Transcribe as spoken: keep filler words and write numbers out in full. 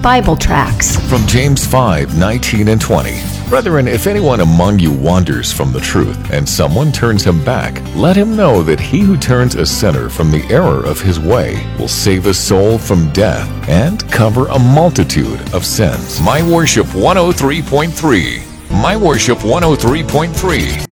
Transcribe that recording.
Bible tracts. From James five, nineteen and twenty. Brethren, if anyone among you wanders from the truth, and someone turns him back, let him know that he who turns a sinner from the error of his way will save a soul from death and cover a multitude of sins. My Worship one oh three point three. My Worship one oh three point three.